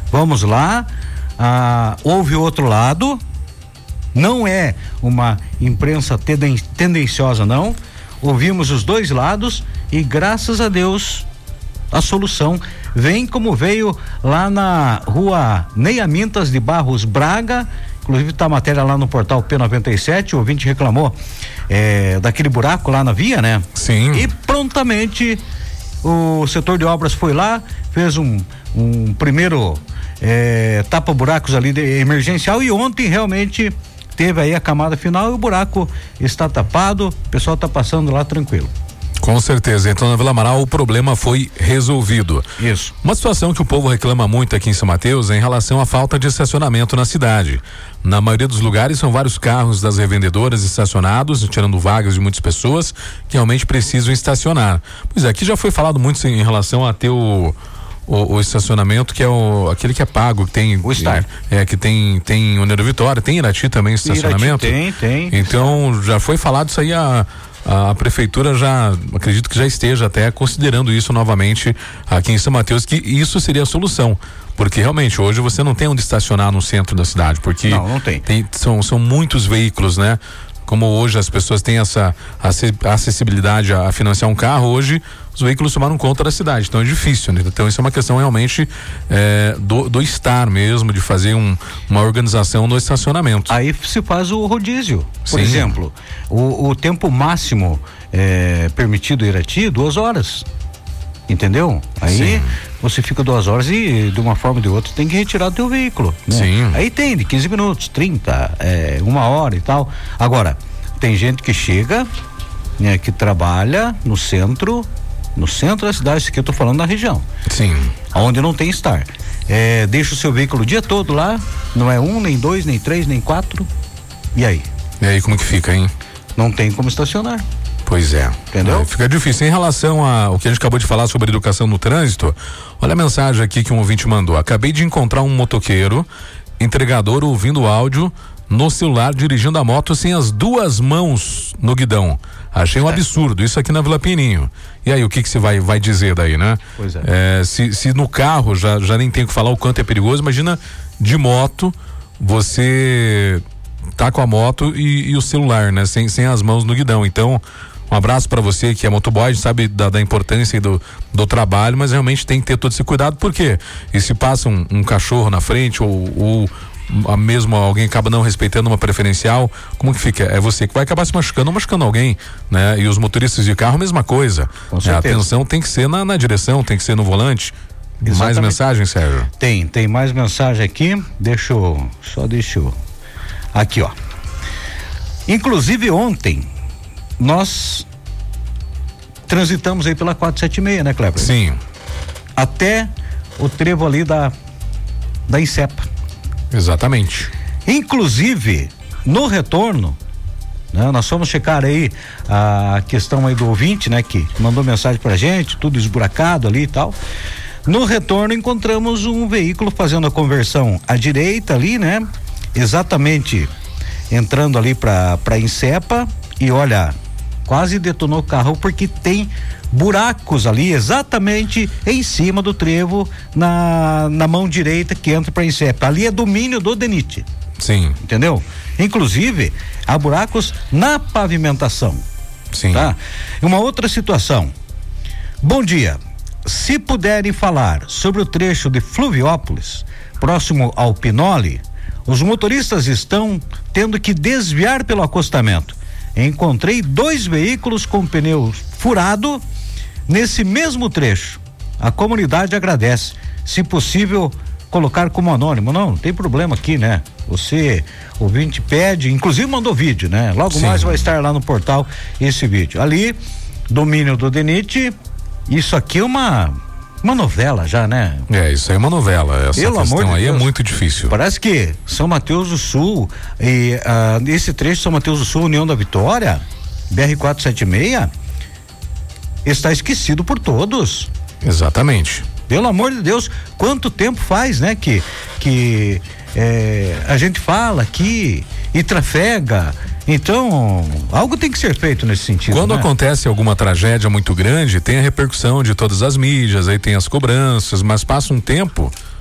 Vamos lá, houve outro lado, não é uma imprensa tendenciosa não, ouvimos os dois lados e graças a Deus a solução vem como veio lá na rua Neia Mintas de Barros Braga, inclusive tá a matéria lá no portal P97, o ouvinte reclamou daquele buraco lá na via, né? Sim. E prontamente o setor de obras foi lá, fez um primeiro tapa-buracos ali emergencial e ontem realmente teve aí a camada final e o buraco está tapado, o pessoal está passando lá tranquilo. Com certeza, então na Vila Amaral o problema foi resolvido. Isso. Uma situação que o povo reclama muito aqui em São Mateus é em relação à falta de estacionamento na cidade. Na maioria dos lugares são vários carros das revendedoras estacionados, tirando vagas de muitas pessoas que realmente precisam estacionar. Pois é, aqui já foi falado muito em relação a ter o estacionamento que é aquele que é pago, que tem o Star. Que tem o Nero Vitória, tem Irati também estacionamento. Irati tem. Então já foi falado isso aí, a prefeitura acredito que já esteja até considerando isso novamente aqui em São Mateus, que isso seria a solução, porque realmente hoje você não tem onde estacionar no centro da cidade, porque não tem. São muitos veículos, né? Como hoje as pessoas têm essa acessibilidade a financiar um carro, hoje os veículos tomaram conta da cidade, então é difícil, né? Então isso é uma questão realmente do estar mesmo, de fazer uma organização no estacionamento. Aí se faz o rodízio, por Sim. exemplo, o tempo máximo permitido Irati, 2 horas, entendeu? Aí Sim. você fica 2 horas e de uma forma ou de outra tem que retirar o teu veículo, né? Sim. Aí tem de 15 minutos, 30, 1 hora e tal. Agora, tem gente que chega, né, que trabalha no centro da cidade, isso aqui eu tô falando da região. Sim. Onde não tem Star. Deixa o seu veículo o dia todo lá, não é 1, nem 2, nem 3, nem 4. E aí? E aí como que fica, hein? Não tem como estacionar. Pois é. Entendeu? Fica difícil. Em relação ao que a gente acabou de falar sobre educação no trânsito, olha a mensagem aqui que um ouvinte mandou. Acabei de encontrar um motoqueiro, entregador, ouvindo áudio no celular, dirigindo a moto sem as 2 mãos no guidão. Achei um absurdo, isso aqui na Vila Peninho. E aí, o que você vai dizer daí, né? Pois é. Se no carro já nem tem o que falar o quanto é perigoso, imagina de moto, você tá com a moto e o celular, né? Sem as mãos no guidão. Então, um abraço para você que é motoboy, a gente sabe da importância do trabalho, mas realmente tem que ter todo esse cuidado, porque e se passa um cachorro na frente ou mesmo alguém acaba não respeitando uma preferencial, como que fica? É você que vai acabar se machucando ou machucando alguém, né? E os motoristas de carro, mesma coisa. Com certeza. A atenção tem que ser na direção, tem que ser no volante. Exatamente. Mais mensagem, Sérgio? Tem mais mensagem aqui, deixa eu aqui, ó. Inclusive ontem nós transitamos aí pela 476, né, Kleber? Sim. Até o trevo ali da Insepa. Exatamente. Inclusive, no retorno, né, nós fomos checar aí a questão aí do ouvinte, né, que mandou mensagem pra gente, tudo esburacado ali e tal. No retorno encontramos um veículo fazendo a conversão à direita ali, né? Exatamente entrando ali pra Insepa e olha, quase detonou o carro porque tem buracos ali exatamente em cima do trevo na mão direita que entra para Insepa. Ali é domínio do DENIT. Sim. Entendeu? Inclusive, há buracos na pavimentação. Sim. Tá? Uma outra situação. Bom dia. Se puderem falar sobre o trecho de Fluviópolis, próximo ao Pinole, os motoristas estão tendo que desviar pelo acostamento. Encontrei 2 veículos com pneu furado nesse mesmo trecho. A comunidade agradece. Se possível, colocar como anônimo. Não tem problema aqui, né? Você, ouvinte, pede, inclusive mandou vídeo, né? Logo Sim. mais vai estar lá no portal esse vídeo. Ali, domínio do DENIT, isso aqui é uma novela já, né? Isso aí é uma novela. Essa Pelo questão amor de aí Deus. é muito difícil. Parece que São Mateus do Sul e esse trecho São Mateus do Sul, União da Vitória, BR-476, está esquecido por todos. Exatamente. Pelo amor de Deus, quanto tempo faz, né, que a gente fala aqui e trafega. Então, algo tem que ser feito nesse sentido. Quando né? acontece alguma tragédia muito grande, tem a repercussão de todas as mídias, aí tem as cobranças, mas passa um tempo,